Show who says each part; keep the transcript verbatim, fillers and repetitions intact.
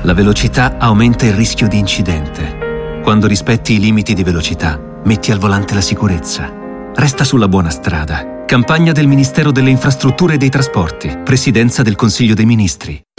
Speaker 1: La velocità aumenta il rischio di incidente. Quando rispetti i limiti di velocità, metti al volante la sicurezza. Resta sulla buona strada. Campagna del Ministero delle Infrastrutture e dei Trasporti. Presidenza del Consiglio dei Ministri.